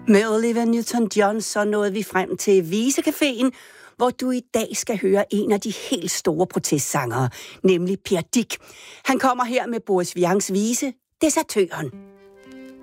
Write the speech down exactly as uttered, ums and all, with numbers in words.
Med Olivia Newton-John så nåede vi frem til Visecaféen, hvor du i dag skal høre en af de helt store protestsangere, nemlig Per Dick. Han kommer her med Boris Vians vise, Desertøren.